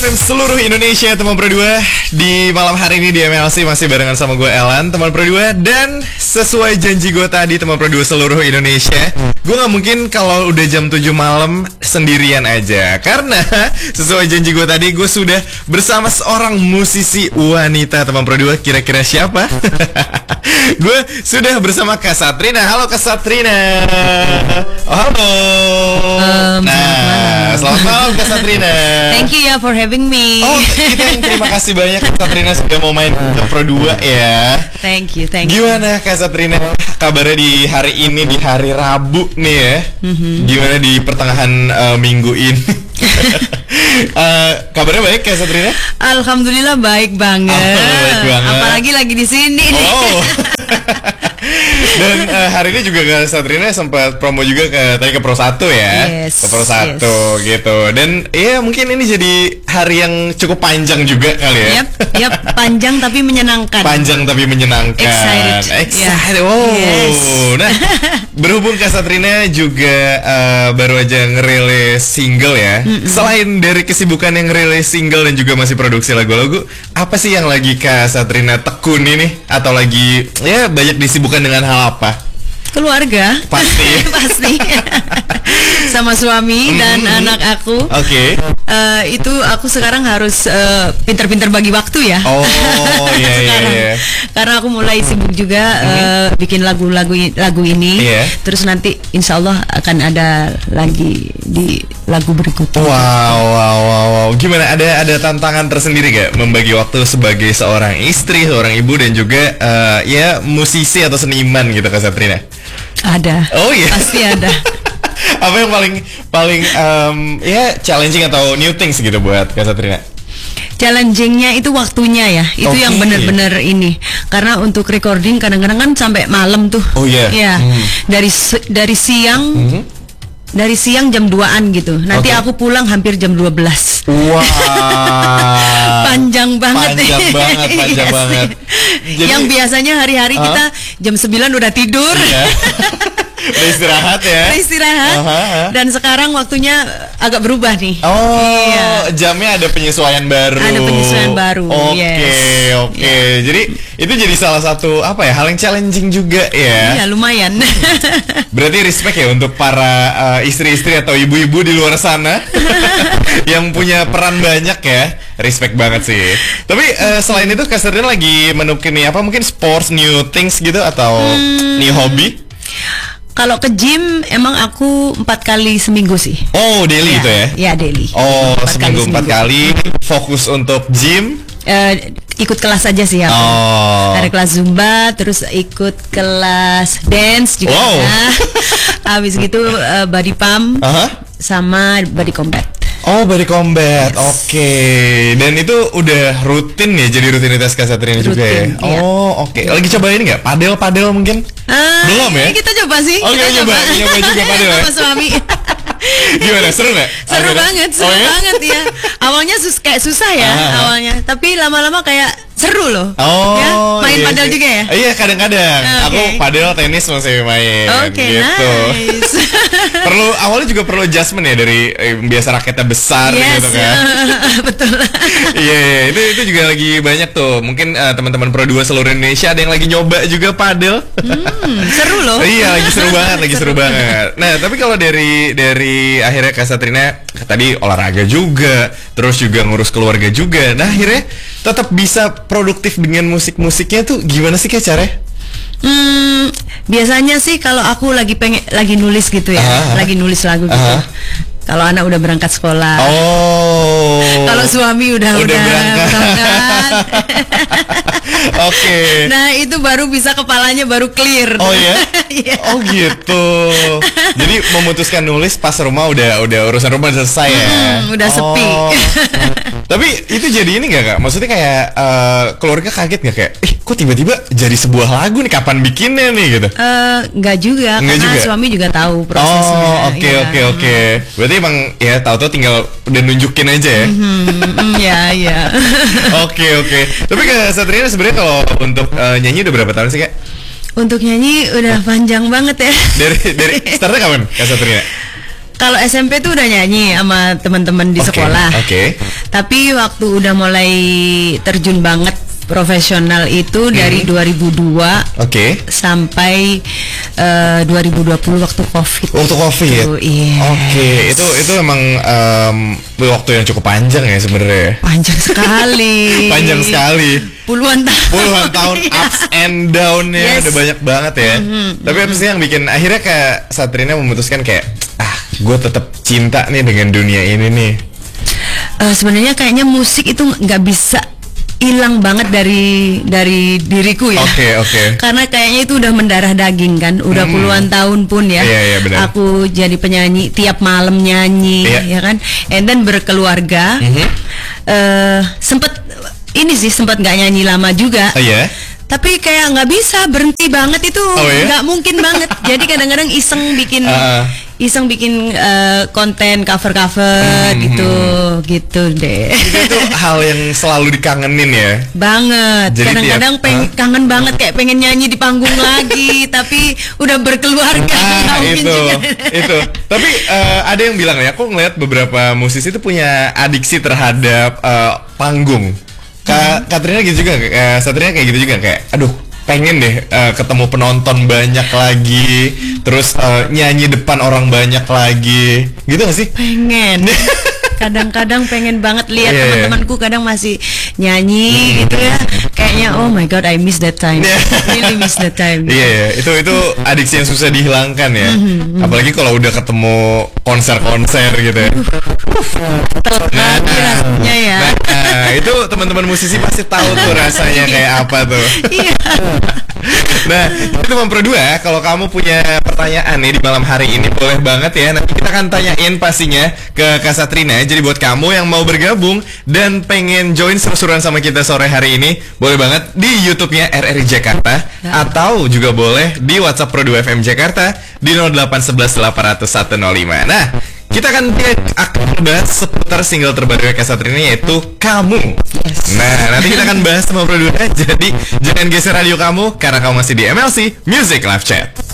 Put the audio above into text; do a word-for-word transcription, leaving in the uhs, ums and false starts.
F M seluruh Indonesia, teman Pro dua. Di malam hari ini di M L C masih barengan sama gue Elan, teman Pro dua. Dan sesuai janji gue tadi, teman Pro dua seluruh Indonesia, gue gak mungkin kalau udah jam tujuh malam sendirian aja. Karena sesuai janji gue tadi, gue sudah bersama seorang musisi wanita, teman Pro dua. Kira-kira siapa? Gue sudah bersama Kak Satrina. Halo Kak Satrina. Oh, halo. Um, Nah, selamat malam Kak Satrina. Thank you ya for having me. Oh, kita yang terima kasih banyak Kak Satrina sudah mau main ke Pro dua ya. Thank you, thank you. Gimana Kak Satrina kabarnya di hari ini, di hari Rabu nih ya? Mm-hmm. Gimana di pertengahan uh, minggu ini? uh, kabarnya baik Kak Satrina? Alhamdulillah baik banget. Alhamdulillah baik banget. Apalagi lagi di sini nih. Oh. Dan uh, hari ini juga Kak Satrina sempat promo juga ke tadi ke Pro satu ya. Yes, ke Pro satu yes. gitu. Dan ya mungkin ini jadi hari yang cukup panjang juga kali ya. Yap, yap, panjang tapi menyenangkan. Panjang tapi menyenangkan. Excited. Excited. Yeah. Oh. Yes. Nah, berhubung Kak Satrina juga uh, baru aja ngerilis single ya. Mm-mm. Selain dari kesibukan yang ngerilis single dan juga masih produksi lagu-lagu, apa sih yang lagi Kak Satrina tekuni nih? Atau lagi ya banyak disibukkan dengan hal apa? Keluarga. Pasti. Pasti. Sama suami dan mm-hmm. anak aku. Oke. Okay. Uh, itu aku sekarang harus uh, pinter-pinter bagi waktu ya. Oh iya iya iya. Karena aku mulai sibuk juga mm-hmm. uh, bikin lagu-lagu lagu ini. Yeah. Terus nanti insya Allah akan ada lagi di lagu berikutnya. Wow wow wow wow. Gimana, ada ada tantangan tersendiri gak membagi waktu sebagai seorang istri, seorang ibu dan juga uh, ya musisi atau seniman gitu Kak Satrina? Ada. Oh iya. Pasti ada. Apa yang paling paling um, ya challenging atau new things gitu buat Kak Satrina? Challengingnya itu waktunya ya, itu okay. yang benar-benar ini. Karena untuk recording kadang-kadang kan sampai malam tuh. Oh iya. Yeah. Ya. Hmm. Dari dari siang. Hmm. Dari siang jam duaan gitu. Nanti okay. aku pulang hampir jam dua belas. Wah. Wow. Panjang banget. Panjang banget, panjang yes. banget. Jadi, yang biasanya hari-hari uh, kita jam sembilan udah tidur. Iya. Udah istirahat ya. Udah istirahat. Uh, uh, uh. Dan sekarang waktunya agak berubah nih. Oh, iya. Jamnya ada penyesuaian baru. Ada penyesuaian baru. Oke, okay, yes. oke. Okay. Yeah. Jadi itu jadi salah satu apa ya, hal yang challenging juga ya. Iya, lumayan. Berarti respect ya untuk para uh, istri-istri atau ibu-ibu di luar sana yang punya peran banyak ya. Respect banget sih. Tapi uh, selain itu Kak Satrina lagi menekuni apa, mungkin sports, new things gitu atau hmm. new hobby? Kalau ke gym emang aku empat kali seminggu sih. Oh, daily ya, itu ya? Ya, daily. Oh, empat seminggu empat kali fokus untuk gym. Uh, ikut kelas aja sih aku. Oh. Ada kelas Zumba, terus ikut kelas dance juga. Wow. Habis gitu uh, body pump uh-huh. sama body combat. Oh, body combat. Yes. Oke. Okay. Dan itu udah rutin ya, jadi rutinitas Kak Satrina juga ya. Iya. Oh, oke. Okay. Lagi coba ini nggak? Padel-padel mungkin? Uh, Belum ya? Kita coba sih. Oke, okay, coba. Coba juga padel ya. Sama suami. Gimana, seru nggak? Seru Akhirnya? banget, seru oh, ya? banget ya. Awalnya sus kayak susah ya ah, awalnya, tapi lama-lama kayak seru loh. Oh, ya? Main iya, padel iya. juga ya? Iya, kadang-kadang. Okay. Aku padel, tenis masih main. Oke, okay, gitu. Nice. Perlu awalnya juga perlu adjustment ya dari eh, biasa raketnya besar yes, gitu kan. Betul. Iya, yeah, itu itu juga lagi banyak tuh. Mungkin uh, teman-teman Pro dua seluruh Indonesia ada yang lagi nyoba juga padel. Hmm, seru loh. Iya, lagi seru banget, lagi seru, seru banget. Nah, tapi kalau dari dari akhirnya Kak Satrina tadi olahraga juga, terus juga ngurus keluarga juga. Nah, akhirnya tetap bisa produktif dengan musik-musiknya tuh gimana sih Kak caranya? Hmm, biasanya sih kalau aku lagi pengen lagi nulis gitu ya, uh-huh. lagi nulis lagu gitu. Uh-huh. Kalau anak udah berangkat sekolah. Oh. Kalau suami udah udah, udah berangkat. berangkat. Oke. Okay. Nah, itu baru bisa kepalanya baru clear. Oh ya? Yeah? Oh gitu. Jadi memutuskan nulis pas rumah udah udah urusan rumah selesai ya. Hmm, udah oh. sepi. Tapi itu jadi ini nggak Kak? Maksudnya kayak uh, keluarga kaget nggak kayak, eh kok tiba-tiba jadi sebuah lagu nih, kapan bikinnya nih gitu? Uh, nggak juga, nggak karena juga? suami juga tahu prosesnya. Oh oke okay, oke okay, oke. Okay. Berarti emang ya tahu-tahu tinggal udah nunjukin aja ya? Mm-hmm, ya ya. Oke oke. Tapi Kak Satrina sebenarnya kalau untuk uh, nyanyi udah berapa tahun sih Kak? Untuk nyanyi udah panjang banget ya. Dari dari startnya kapan Kak Satrina? Kalau S M P tuh udah nyanyi sama teman-teman di okay, sekolah. Oke. Okay. Tapi waktu udah mulai terjun banget profesional itu dari hmm. dua ribu dua okay. sampai uh, dua ribu dua puluh waktu Covid. Waktu Covid. Itu, yes. Oke, okay. itu itu emang um, waktu yang cukup panjang ya sebenarnya. Panjang sekali. Panjang sekali. Puluhan tahun. Puluhan tahun ups and down-nya yes. udah banyak banget ya. Mm-hmm. Tapi apa sih yang bikin akhirnya kayak Satrina memutuskan kayak ah, gue tetap cinta nih dengan dunia ini nih. Uh, sebenarnya kayaknya musik itu nggak bisa hilang banget dari dari diriku ya. Oke okay, oke. Okay. Karena kayaknya itu udah mendarah daging kan, udah hmm. puluhan tahun pun ya. Iya, iya, benar. Aku jadi penyanyi tiap malam nyanyi, iya. ya kan. And then berkeluarga. Mm-hmm. Uh, sempet ini sih sempat nggak nyanyi lama juga. Oh, yeah? Tapi kayak nggak bisa berhenti banget itu, nggak oh, yeah? mungkin banget. Jadi kadang-kadang iseng bikin. Uh. Iseng bikin uh, konten cover-cover hmm, gitu, gitu deh. Itu hal yang selalu dikangenin ya. Banget. Jadi kadang-kadang peng- huh? kangen banget kayak pengen nyanyi di panggung lagi, tapi udah berkeluarga. Ah, itu, itu. Tapi uh, ada yang bilang ya, aku ngeliat beberapa musisi itu punya adiksi terhadap uh, panggung. Ka- hmm. Katrina gitu juga, uh, Satrina kayak gitu juga kayak, aduh. Pengen deh uh, ketemu penonton banyak lagi, terus uh, nyanyi depan orang banyak lagi, gitu gak sih? Pengen. Kadang-kadang pengen banget lihat yeah, teman-temanku kadang masih nyanyi mm-hmm. gitu ya. Kayaknya oh my god, I miss that time. Really miss that time. Iya, yeah, yeah. itu itu adiksi yang susah dihilangkan ya. Mm-hmm. Apalagi kalau udah ketemu konser-konser gitu ya. Nah, rasanya ya. Nah, itu teman-teman musisi pasti tahu tuh rasanya kayak apa tuh. Iya. Nah, itu teman Pro dua, kalau kamu punya pertanyaan nih di malam hari ini boleh banget ya. Nanti kita akan tanyain pastinya ke Kak Satrina. Jadi buat kamu yang mau bergabung dan pengen join seru-seruan sama kita sore hari ini, boleh banget di YouTube-nya R R I Jakarta ya. Atau juga boleh di WhatsApp Pro dua F M Jakarta di nol delapan satu satu delapan nol nol satu nol lima. Nah, kita akan akan bahas seputar single terbaru Kak Satrina yaitu Kamu. Yes. Nah, nanti kita akan bahas sama Pro dua. Jadi jangan geser radio kamu karena kamu masih di M L C Music Live Chat.